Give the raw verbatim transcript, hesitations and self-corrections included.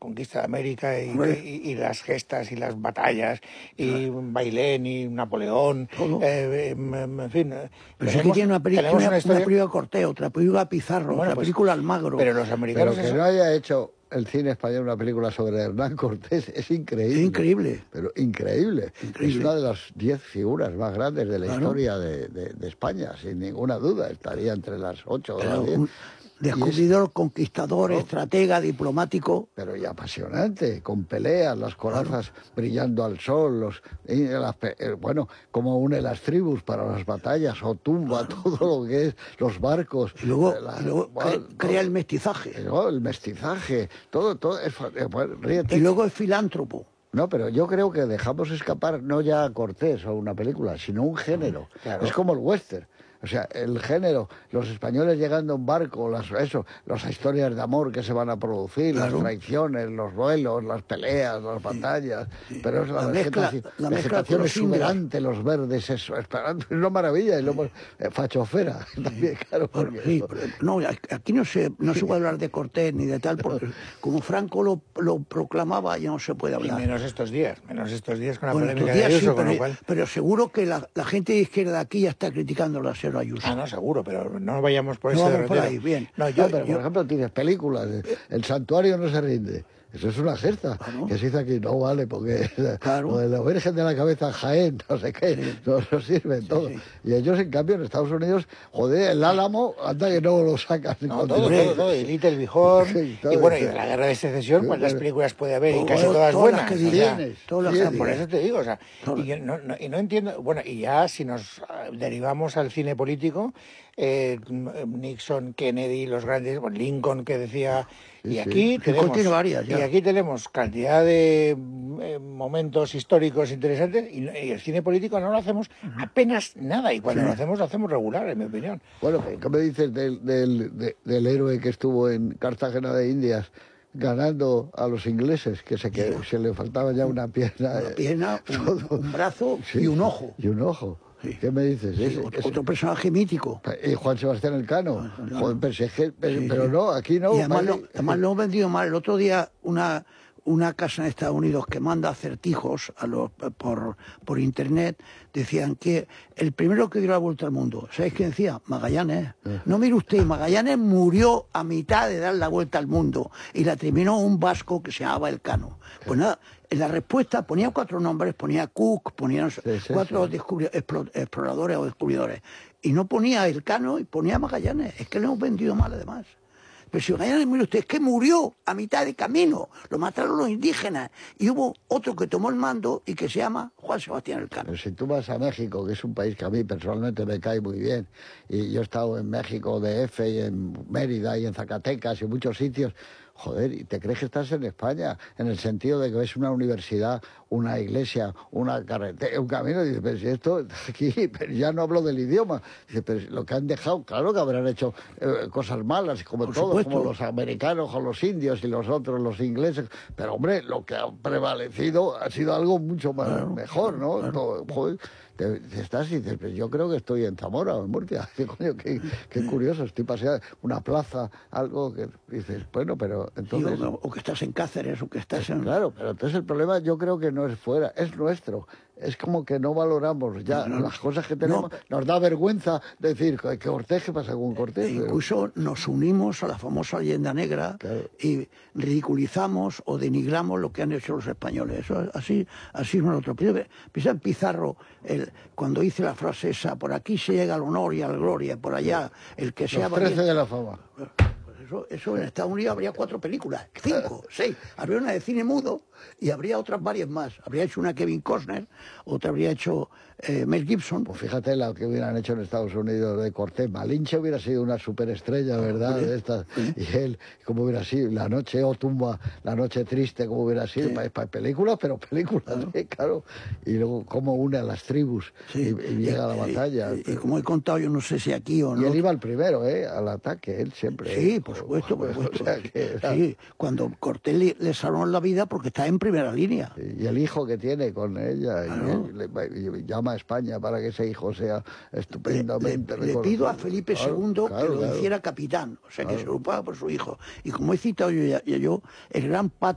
conquista de América y, Hombre. y, y las gestas y las batallas y Bailén y Napoleón, eh, en fin. Pero sí que tiene una, peli tenemos una, una historia... una película Cortés, otra película Pizarro, Bueno, otra pues, película Almagro. Pero los americanos... Pero que no haya hecho el cine español una película sobre Hernán Cortés es increíble. Es increíble. Pero increíble. increíble. Es una de las diez figuras más grandes de la claro. historia de, de, de España, sin ninguna duda. Estaría entre las ocho o las diez. Un descubridor, es... conquistador, ¿no? estratega, diplomático. Pero y apasionante, con peleas, las corazas claro. brillando al sol, los, las, bueno, como une las tribus para las batallas, o tumba claro. todo lo que es, los barcos. Y luego, la, y luego bueno, crea todo, el mestizaje. ¿no? El mestizaje, todo, todo es... Bueno, ríete. Y luego es filántropo. No, pero yo creo que dejamos escapar no ya a Cortés o una película, sino un género. Claro. Es como el western. O sea, el género, los españoles llegando en barco, las, eso, las historias de amor que se van a producir, claro. las traiciones, los duelos, las peleas, las batallas, sí, sí. pero es la, la vegetación, mezcla, la vegetación exuberante, los verdes, eso, esperando, es una maravilla, y luego eh, fachofera también, claro. Bueno, sí, pero, no, aquí no se, no se puede hablar de Cortés ni de tal, porque como Franco lo, lo proclamaba, ya no se puede hablar. Y menos estos días, menos estos días con la bueno, polémica días, de Ayuso, sí, con pero, lo cual... pero seguro que la, la gente de izquierda de aquí ya está criticando la Ayuso. Ah, no, seguro, pero no vayamos por no ese vamos por ahí, bien. No, yo, no, pero yo... por ejemplo tienes películas, El santuario no se rinde. Eso es una gesta claro. que se dice aquí, no vale, porque claro. de la Virgen de la Cabeza Jaén, no sé qué, sí. no, no sirve sí, todo. Sí. Y ellos, en cambio, en Estados Unidos, joder, el Álamo, anda que no lo sacan. No, todo, todo, todo, y Little Bighorn, sí, y bueno, y la Guerra de Secesión, ¿cuántas películas puede haber? Y casi todas, todas buenas. Que o sea, todas o sea, por eso te digo, o sea, y, yo no, no, y no entiendo, bueno, y ya si nos derivamos al cine político, eh, Nixon, Kennedy, los grandes, bueno, Lincoln, que decía... Sí, y aquí sí. tenemos varias, y aquí tenemos cantidad de eh, momentos históricos interesantes y, y el cine político no lo hacemos apenas nada y cuando sí. lo hacemos lo hacemos regular, en mi opinión. Bueno, ¿qué me dices del, del, de, del héroe que estuvo en Cartagena de Indias ganando a los ingleses, que se, que, se le faltaba ya una pierna? Una pierna, un, un brazo sí, y un ojo. Y un ojo. Sí. ¿Qué me dices? Sí, ese, otro, ese... otro personaje mítico. Y Juan Sebastián Elcano. No, no, Joder, pero, si es que, pero, sí, pero sí. no, aquí no. Y además, vale. lo, además lo hemos vendido mal. El otro día una, una casa en Estados Unidos que manda acertijos a los, por, por internet, decían que el primero que dio la vuelta al mundo, ¿sabéis quién decía? Magallanes. No mire usted, Magallanes murió a mitad de dar la vuelta al mundo y la terminó un vasco que se llamaba Elcano. Pues nada, en la respuesta ponía cuatro nombres, ponía Cook, ponía sí, sí, cuatro sí. exploradores o descubridores, y no ponía Elcano y ponía Magallanes. Es que le hemos vendido mal además. Pero si Magallanes, mire usted, es que murió a mitad de camino, lo mataron los indígenas, y hubo otro que tomó el mando y que se llama Juan Sebastián Elcano. Pero si tú vas a México, que es un país que a mí personalmente me cae muy bien, y yo he estado en México D F y en Mérida y en Zacatecas y en muchos sitios, joder, ¿y te crees que estás en España? En el sentido de que ves una universidad, una iglesia, una carretera, un camino, y dices, pero si esto aquí, pero ya no hablo del idioma. Dice, pero lo que han dejado, claro que habrán hecho eh, cosas malas, como Por todos, supuesto. como los americanos, o los indios y los otros, los ingleses. Pero hombre, lo que ha prevalecido ha sido algo mucho más claro, mejor, ¿no? Claro. Todo, joder, te, te estás y dices, pues yo creo que estoy en Zamora o en Murcia. Coño, qué, qué curioso, estoy paseando una plaza, algo que dices, bueno, pero entonces... Sí, o, o que estás en Cáceres, o que estás en... Claro, pero entonces el problema yo creo que no es fuera, es nuestro. Es como que no valoramos ya no, las cosas que tenemos. No. Nos da vergüenza decir que Cortés, ¿qué pasa con Cortés? E incluso nos unimos a la famosa leyenda negra claro. y ridiculizamos o denigramos lo que han hecho los españoles. Eso así, así es nosotros. Piensa en Pizarro, el, cuando hice la frase esa, por aquí se llega al honor y a la gloria, por allá, el que sea... Los trece de la fama. Eso, eso en Estados Unidos habría cuatro películas, cinco, seis. Habría una de cine mudo y habría otras varias más. Habría hecho una Kevin Costner, otra habría hecho eh, Mel Gibson. Pues fíjate la que hubieran hecho en Estados Unidos de Cortés. Malinche hubiera sido una superestrella, ¿verdad? Sí. De estas. Sí. Y él, como hubiera sido, La Noche o Tumba, La Noche Triste, como hubiera sido, sí. para, para películas, pero películas, claro. ¿eh? Claro. Y luego cómo une a las tribus sí. y, y llega y, a la batalla. Y, y, y como he contado, yo no sé si aquí o no. Y él iba al primero, ¿eh? Al ataque, él siempre. Sí, por supuesto, por supuesto. O sea que era... Sí, cuando Cortés le, le salvó la vida porque está en primera línea. Y el hijo que tiene con ella, claro. y, le, y llama a España para que ese hijo sea estupendamente Le, le, le pido a Felipe claro, segundo claro, que lo claro. hiciera capitán, o sea, claro. que se ocupaba por su hijo. Y como he citado yo, ya, ya yo el gran